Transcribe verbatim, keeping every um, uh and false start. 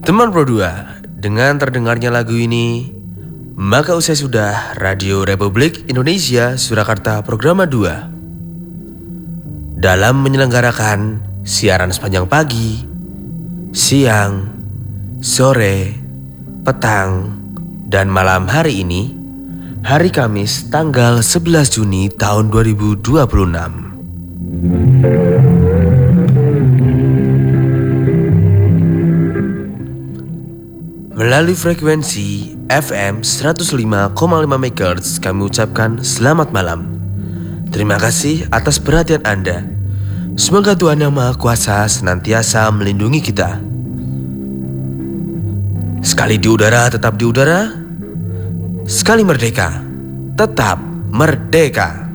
Teman Pro dua, dengan terdengarnya lagu ini, maka usai sudah Radio Republik Indonesia Surakarta Programa dua dalam menyelenggarakan siaran sepanjang pagi, siang, sore, petang, dan malam hari ini, hari Kamis tanggal sebelas Juni tahun dua ribu dua puluh enam. Melalui frekuensi F M seratus lima koma lima MHz kami ucapkan selamat malam. Terima kasih atas perhatian Anda. Semoga Tuhan Yang Maha Kuasa senantiasa melindungi kita. Sekali di udara tetap di udara, sekali merdeka tetap merdeka.